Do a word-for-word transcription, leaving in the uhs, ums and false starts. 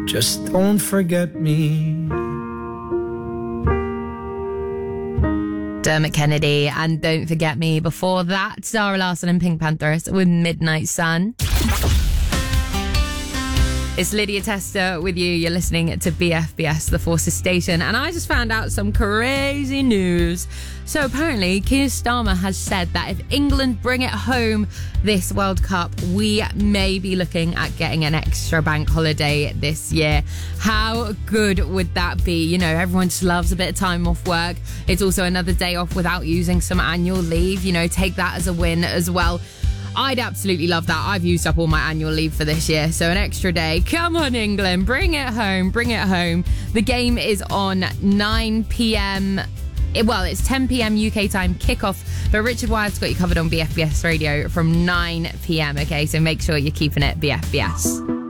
Just don't forget me. Dermot Kennedy and Don't Forget Me. Before that, Zara Larsson and Pink Panthers with Midnight Sun. It's Lydia Tester with you. You're listening to B F B S, the Forces Station. And I just found out some crazy news. So apparently, Keir Starmer has said that if England bring it home this World Cup, we may be looking at getting an extra bank holiday this year. How good would that be? You know, everyone just loves a bit of time off work. It's also another day off without using some annual leave. You know, take that as a win as well. I'd absolutely love that. I've used up all my annual leave for this year, so an extra day. Come on, England, bring it home, bring it home. The game is on nine p.m. Well, it's ten p.m. U K time kickoff, but Richard Wyatt's got you covered on B F B S Radio from nine p.m. Okay, so make sure you're keeping it B F B S.